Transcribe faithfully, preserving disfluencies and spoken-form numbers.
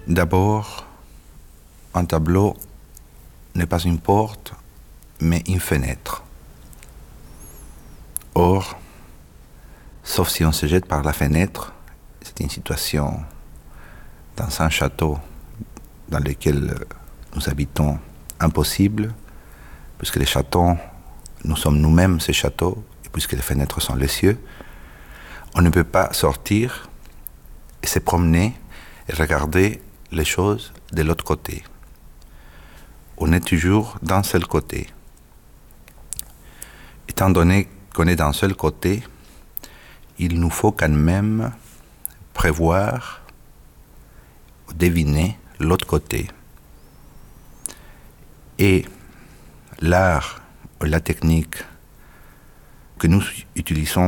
D'abord, un tableau n'est pas une porte, mais une fenêtre. Or, sauf si on se jette par la fenêtre, c'est une situation dans un château dans lequel nous habitons impossible, puisque les châteaux, nous sommes nous-mêmes ces châteaux, et puisque les fenêtres sont les cieux, on ne peut pas sortir et se promener et regarder les choses de l'autre côté. On est toujours d'un seul côté. Étant donné qu'on est d'un seul côté, il nous faut quand même prévoir, deviner l'autre côté. Et l'art, la technique que nous utilisons